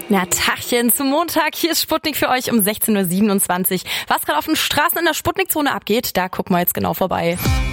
Na, Tachchen zum Montag. Hier ist Sputnik für euch um 16.27 Uhr. Was gerade auf den Straßen in der Sputnik-Zone abgeht, da gucken wir jetzt genau vorbei.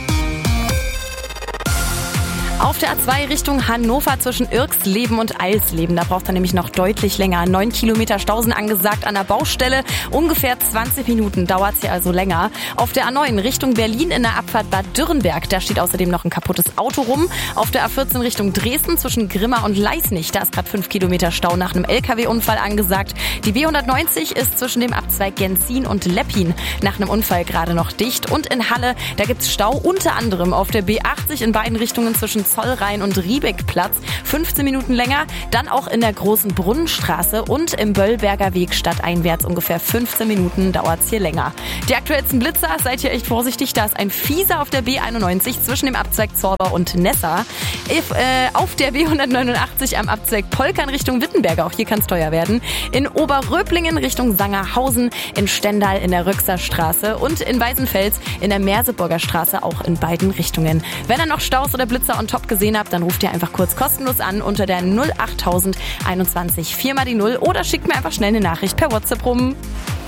Auf der A2 Richtung Hannover zwischen Irxleben und Eilsleben. Da braucht er nämlich noch deutlich länger. 9 Kilometer Stau sind angesagt an der Baustelle. Ungefähr 20 Minuten dauert's hier also länger. Auf der A9 Richtung Berlin in der Abfahrt Bad Dürrenberg. Da steht außerdem noch ein kaputtes Auto rum. Auf der A14 Richtung Dresden zwischen Grimma und Leisnig. Da ist gerade 5 Kilometer Stau nach einem LKW-Unfall angesagt. Die B190 ist zwischen dem Abzweig Genzin und Leppin nach einem Unfall gerade noch dicht. Und in Halle, da gibt's Stau unter anderem auf der B80 in beiden Richtungen zwischen Zollrhein und Riebeckplatz. 15 Minuten länger. Dann auch in der Großen Brunnenstraße und im Böllberger Weg stadteinwärts ungefähr 15 Minuten dauert's hier länger. Die aktuellsten Blitzer, seid ihr echt vorsichtig, da ist ein Fieser auf der B91 zwischen dem Abzweig Zorber und Nessa. Auf der B189 am Abzweig Polkern Richtung Wittenberge, auch hier kann's teuer werden. In Oberröblingen Richtung Sangerhausen, in Stendal in der Röxer Straße und in Weißenfels in der Merseburger Straße auch in beiden Richtungen. Wenn ihr noch Staus oder Blitzer on top gesehen habt, dann ruft ihr einfach kurz kostenlos an unter der 08000 21 4 mal die 0 oder schickt mir einfach schnell eine Nachricht per WhatsApp rum.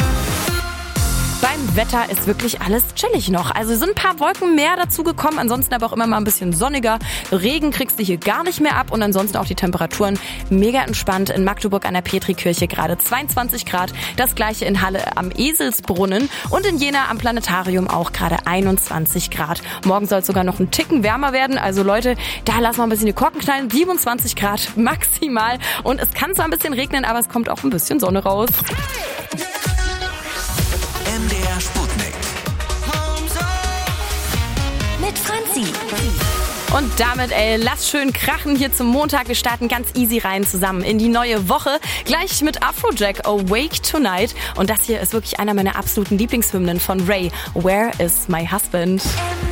Beim Wetter ist wirklich alles chillig noch. Also sind ein paar Wolken mehr dazu gekommen, ansonsten aber auch immer mal ein bisschen sonniger. Regen kriegst du hier gar nicht mehr ab und ansonsten auch die Temperaturen mega entspannt. In Magdeburg an der Petrikirche gerade 22 Grad. Das gleiche in Halle am Eselsbrunnen und in Jena am Planetarium auch gerade 21 Grad. Morgen soll es sogar noch ein Ticken wärmer werden. Also Leute, da lassen wir ein bisschen die Korken knallen. 27 Grad maximal und es kann zwar ein bisschen regnen, aber es kommt auch ein bisschen Sonne raus. MDR Sputnik. Mit Franzi. Und damit, lasst schön krachen hier zum Montag. Wir starten ganz easy rein zusammen in die neue Woche. Gleich mit Afrojack, Awake Tonight. Und das hier ist wirklich einer meiner absoluten Lieblingshymnen von Ray. Where is my husband?